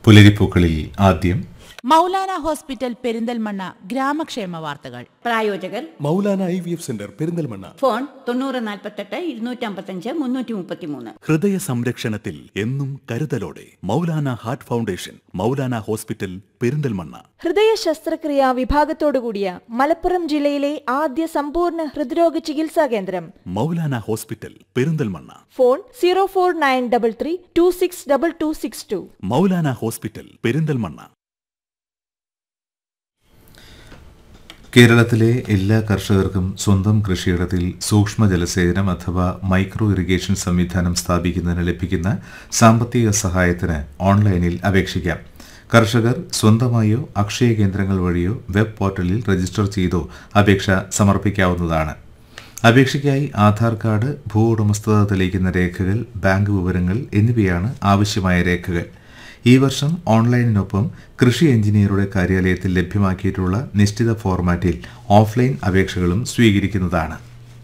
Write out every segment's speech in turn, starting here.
പുലരിപ്പൂക്കളിൽ ആദ്യം മൗലാന ഹോസ്പിറ്റൽ പെരിന്തൽമണ്ണ ഗ്രാമക്ഷേമ വാർത്തകൾ. പ്രായോജകർ Maulana IVF centre Perinthalmanna. Phone 9048 255 333. ഹൃദയ സംരക്ഷണത്തിൽ എന്നും കരുതലോടെ Maulana heart foundation, Maulana hospital Perinthalmanna. ഹൃദയ ശസ്ത്രക്രിയാ വിഭാഗത്തോടുകൂടിയ മലപ്പുറം ജില്ലയിലെ ആദ്യ സമ്പൂർണ്ണ ഹൃദ്രോഗ ചികിത്സാ കേന്ദ്രം Maulana hospital Perinthalmanna. Phone 04933 262262. Maulana hospital Perinthalmanna. കേരളത്തിലെ എല്ലാ കർഷകർക്കും സ്വന്തം കൃഷിയിടത്തിൽ സൂക്ഷ്മ ജലസേചനം അഥവാ മൈക്രോ ഇറിഗേഷൻ സംവിധാനം സ്ഥാപിക്കുന്നതിന് ലഭിക്കുന്ന സാമ്പത്തിക സഹായത്തിന് ഓൺലൈനിൽ അപേക്ഷിക്കാം. കർഷകർ സ്വന്തമായോ അക്ഷയ കേന്ദ്രങ്ങൾ വഴിയോ വെബ് പോർട്ടലിൽ രജിസ്റ്റർ ചെയ്തോ അപേക്ഷ സമർപ്പിക്കാവുന്നതാണ്. അപേക്ഷയ്ക്കായി ആധാർ കാർഡ്, ഭൂ ഉടമസ്ഥത തെളിയിക്കുന്ന രേഖകൾ, ബാങ്ക് വിവരങ്ങൾ എന്നിവയാണ് ആവശ്യമായ രേഖകൾ. ഈ വർഷം ഓൺലൈനിനൊപ്പം കൃഷി എഞ്ചിനീയറുടെ കാര്യാലയത്തിൽ ലഭ്യമാക്കിയിട്ടുള്ള നിശ്ചിത ഫോർമാറ്റിൽ ഓഫ്ലൈൻ അപേക്ഷകളും സ്വീകരിക്കുന്നതാണ്.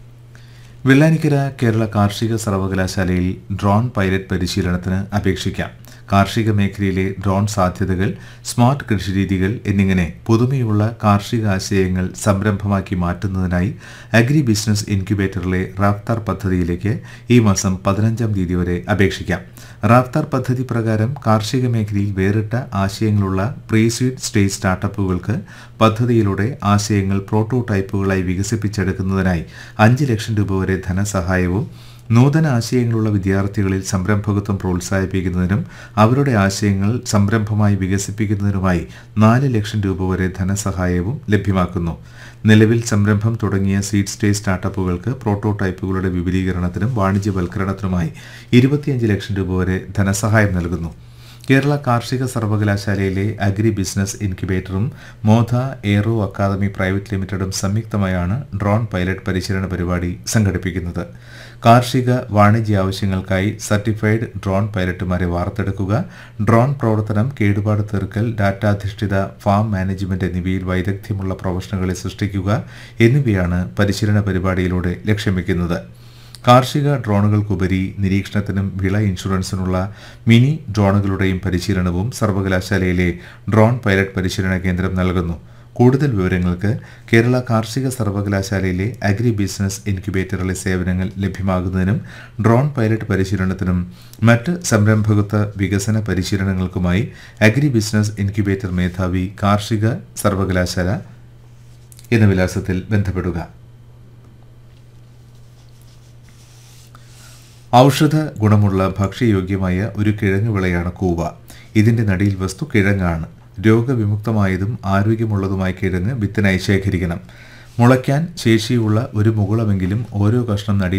വെള്ളാനിക്കര കേരള കാർഷിക സർവകലാശാലയിൽ ഡ്രോൺ പൈലറ്റ് പരിശീലനത്തിന് അപേക്ഷിക്കാം. കാർഷിക മേഖലയിലെ ഡ്രോൺ സാധ്യതകൾ, സ്മാർട്ട് കൃഷിരീതികൾ എന്നിങ്ങനെ പുതുമയുള്ള കാർഷിക ആശയങ്ങൾ സംരംഭമാക്കി മാറ്റുന്നതിനായി അഗ്രി ബിസിനസ് ഇൻക്യുബേറ്ററിലെ റാഫ്താർ പദ്ധതിയിലേക്ക് ഈ മാസം 15-ാം തീയതി വരെ അപേക്ഷിക്കാം. റാഫ്താർ പദ്ധതി പ്രകാരം കാർഷിക മേഖലയിൽ വേറിട്ട ആശയങ്ങളുള്ള പ്രീസീഡ് സ്റ്റേജ് സ്റ്റാർട്ടപ്പുകൾക്ക് പദ്ധതിയിലൂടെ ആശയങ്ങൾ പ്രോട്ടോടൈപ്പുകളായി വികസിപ്പിച്ചെടുക്കുന്നതിനായി 5 ലക്ഷം രൂപ വരെ ധനസഹായവും, നൂതന ആശയങ്ങളുള്ള വിദ്യാർത്ഥികളിൽ സംരംഭകത്വം പ്രോത്സാഹിപ്പിക്കുന്നതിനും അവരുടെ ആശയങ്ങൾ സംരംഭമായി വികസിപ്പിക്കുന്നതിനുമായി 4 ലക്ഷം രൂപ വരെ ധനസഹായവും ലഭ്യമാക്കുന്നു. നിലവിൽ സംരംഭം തുടങ്ങിയ സീഡ് സ്റ്റേജ് സ്റ്റാർട്ടപ്പുകൾക്ക് പ്രോട്ടോടൈപ്പുകളുടെ വിപുലീകരണത്തിനും വാണിജ്യവൽക്കരണത്തിനുമായി 25 ലക്ഷം രൂപ വരെ ധനസഹായം നൽകുന്നു. കേരള കാർഷിക സർവകലാശാലയിലെ agri business ഇൻക്യുബേറ്ററും മോധ aero academy private ലിമിറ്റഡും സംയുക്തമായാണ് ഡ്രോൺ പൈലറ്റ് പരിശീലന പരിപാടി സംഘടിപ്പിക്കുന്നത്. കാർഷിക വാണിജ്യ ആവശ്യങ്ങൾക്കായി സർട്ടിഫൈഡ് ഡ്രോൺ പൈലറ്റുമാരെ വാർത്തെടുക്കുക, ഡ്രോൺ പ്രവർത്തനം, കേടുപാട് തീർക്കൽ, ഡാറ്റാധിഷ്ഠിത ഫാം മാനേജ്മെന്റ് എന്നിവയിൽ വൈദഗ്ധ്യമുള്ള പ്രൊഫഷണലുകളെ സൃഷ്ടിക്കുക എന്നിവയാണ് പരിശീലന പരിപാടിയിലൂടെ ലക്ഷ്യം വയ്ക്കുന്നത്. കാർഷിക ഡ്രോണുകൾക്കുപരി നിരീക്ഷണത്തിനും വിള ഇൻഷുറൻസിനുള്ള മിനി ഡ്രോണുകളുടെയും പരിശീലനവും സർവകലാശാലയിലെ ഡ്രോൺ പൈലറ്റ് പരിശീലന കേന്ദ്രം നൽകുന്നു. കൂടുതൽ വിവരങ്ങൾക്ക് കേരള കാർഷിക സർവകലാശാലയിലെ അഗ്രി ബിസിനസ് ഇൻക്യുബേറ്ററിലെ സേവനങ്ങൾ ലഭ്യമാകുന്നതിനും ഡ്രോൺ പൈലറ്റ് പരിശീലനത്തിനും മറ്റ് സംരംഭകത്വ വികസന പരിശീലനങ്ങൾക്കുമായി അഗ്രി ബിസിനസ് ഇൻക്യുബേറ്റർ മേധാവി, കാർഷിക സർവകലാശാല എന്ന വിലാസത്തിൽ ബന്ധപ്പെടുക. ഔഷധ ഗുണമുള്ള ഭക്ഷ്യയോഗ്യമായ ഒരു കിഴങ്ങ് വിളയാണ് കൂവ. ഇതിന്റെ നടീൽ വസ്തു കിഴങ്ങാണ്. രോഗവിമുക്തമായതും ആരോഗ്യമുള്ളതുമായ കിഴങ്ങ് വിത്തിനായി ശേഖരിക്കണം. മുളയ്ക്കാൻ ശേഷിയുള്ള ഒരു മുകുളമെങ്കിലും ഓരോ കഷ്ണം നടിയിൽ